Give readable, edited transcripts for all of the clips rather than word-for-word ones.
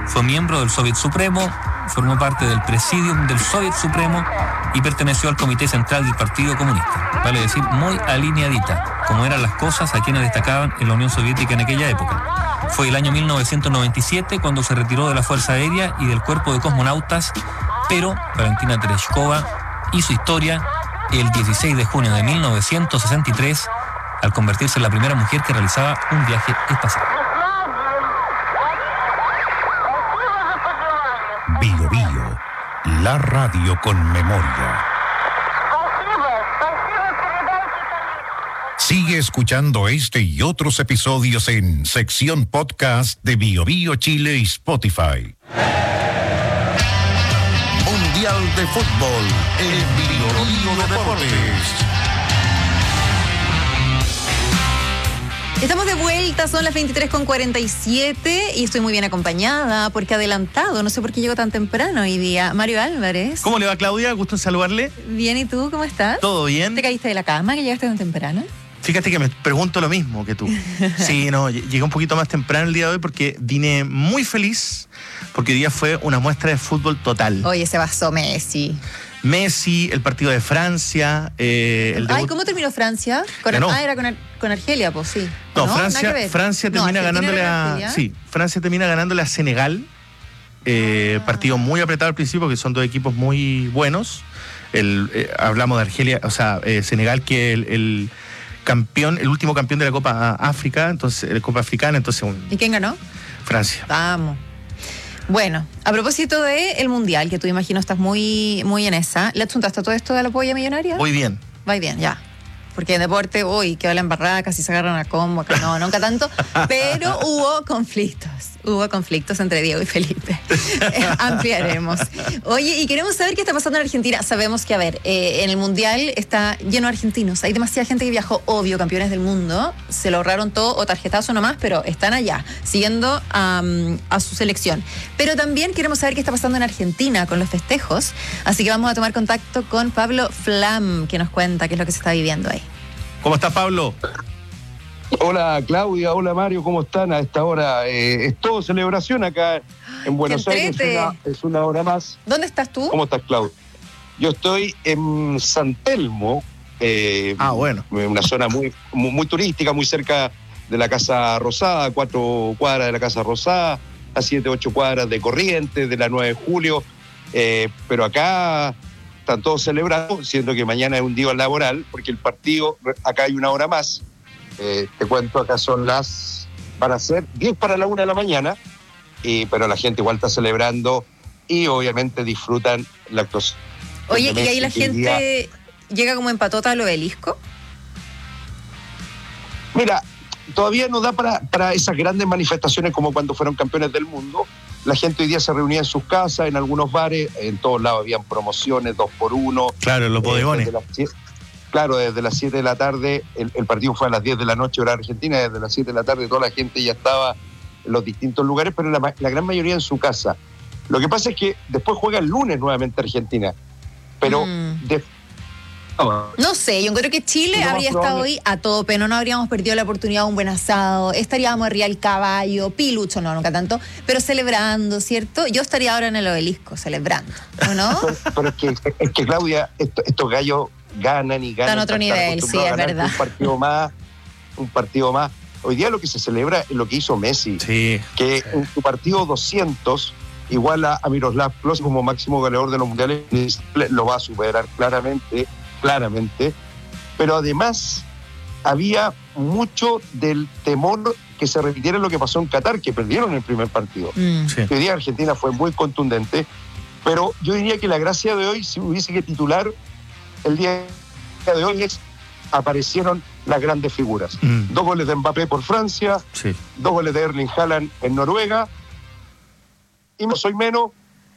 Fue miembro del Soviet Supremo, formó parte del Presidium del Soviet Supremo y perteneció al Comité Central del Partido Comunista. Vale decir, muy alineadita, como eran las cosas a quienes destacaban en la Unión Soviética en aquella época. Fue el año 1997 cuando se retiró de la Fuerza Aérea y del Cuerpo de Cosmonautas, pero Valentina Tereshkova hizo historia el 16 de junio de 1963 al convertirse en la primera mujer que realizaba un viaje espacial. Bio Bio, la radio con memoria. Sigue escuchando este y otros episodios en sección podcast de Bio Bio Chile y Spotify. Mundial de Fútbol en Bio Bio Deportes. Estamos de vuelta, son las 23:47 y estoy muy bien acompañada porque adelantado, no sé por qué llego tan temprano hoy día. Mario Álvarez. ¿Cómo le va, Claudia? Gusto en saludarle. Bien, ¿y tú? ¿Cómo estás? ¿Todo bien? ¿Te caíste de la cama que llegaste tan temprano? Fíjate que me pregunto lo mismo que tú. Sí, no, llegué un poquito más temprano el día de hoy porque vine muy feliz, porque hoy día fue una muestra de fútbol total. Oye, se basó Messi. Messi, el partido de Francia, el debut. ¿Cómo terminó Francia? Era con Argelia, pues sí. No, Francia termina ganándole a... Sí, Francia termina ganándole a Senegal. Partido muy apretado al principio, porque son dos equipos muy buenos. Hablamos de Argelia, o sea, Senegal, que el campeón, el último campeón de la Copa África, entonces, la Copa Africana, entonces... ¿Y quién ganó? Francia. Vamos. Bueno, a propósito del Mundial, que tú imagino estás muy, muy en esa, ¿le adjuntaste todo esto de la polla millonaria? Voy bien. Va bien, ya. Porque en deporte, que hablan barraca, casi se agarran a combo, acá no, nunca tanto, pero hubo conflictos entre Diego y Felipe. Ampliaremos. Oye, y queremos saber qué está pasando en Argentina. Sabemos que, en el Mundial está lleno de argentinos, hay demasiada gente que viajó, obvio, campeones del mundo, se lo ahorraron todo o tarjetazo nomás, pero están allá, siguiendo a su selección. Pero también queremos saber qué está pasando en Argentina con los festejos, así que vamos a tomar contacto con Pablo Flam, que nos cuenta qué es lo que se está viviendo ahí. ¿Cómo está, Pablo? Hola, Claudia. Hola, Mario. ¿Cómo están a esta hora? Es todo celebración acá en Buenos Aires. Es una hora más. ¿Dónde estás tú? ¿Cómo estás, Claudia? Yo estoy en San Telmo. Bueno. Una zona muy turística, muy cerca de la Casa Rosada, 4 cuadras de la Casa Rosada, a 7, 8 cuadras de Corrientes, de la 9 de julio. Pero acá... están todos celebrando, siendo que mañana es un día laboral, porque el partido, acá hay una hora más. Te cuento, acá van a ser 10 para la 1 de la mañana, pero la gente igual está celebrando y obviamente disfrutan la actuación. Oye, ¿y ahí la gente llega como en patota al Obelisco? Mira, todavía no da para esas grandes manifestaciones como cuando fueron campeones del mundo. La gente hoy día se reunía en sus casas, en algunos bares, en todos lados habían promociones, 2x1. Claro, en los bodegones. Desde las 7 de la tarde, el partido fue a las 10 de la noche, hora argentina, desde las 7 de la tarde toda la gente ya estaba en los distintos lugares, pero la gran mayoría en su casa. Lo que pasa es que después juega el lunes nuevamente Argentina, pero... No sé, yo creo que Chile habría estado hoy a tope, no habríamos perdido la oportunidad de un buen asado, estaríamos arriba del caballo, pilucho, no, nunca tanto, pero celebrando, ¿cierto? Yo estaría ahora en el Obelisco, celebrando, ¿o no? Pero es que Claudia, estos gallos ganan y ganan. Están a otro nivel, sí, es verdad. Un partido más. Hoy día lo que se celebra es lo que hizo Messi, sí, que en su partido 200 iguala a Miroslav Klose como máximo goleador de los mundiales, lo va a superar claramente, pero además había mucho del temor que se repitiera lo que pasó en Qatar, que perdieron el primer partido. Sí. Hoy día Argentina fue muy contundente, pero yo diría que la gracia de hoy, si hubiese que titular el día de hoy, aparecieron las grandes figuras. 2 goles de Mbappé por Francia, 2 goles de Erling Haaland en Noruega, y no soy menos.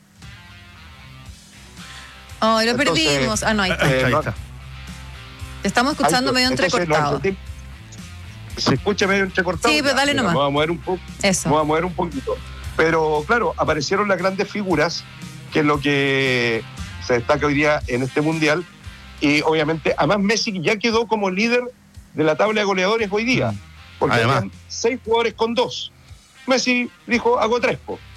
Oh, lo perdimos. No, ahí está. Te estamos escuchando medio entrecortado. Se escucha medio entrecortado. Sí, pero dale nomás. Vamos a mover un poco. Eso. Vamos a mover un poquito. Pero claro, aparecieron las grandes figuras, que es lo que se destaca hoy día en este mundial. Y obviamente, además Messi ya quedó como líder de la tabla de goleadores hoy día. Porque además, habían 6 jugadores con 2. Messi dijo, hago 3,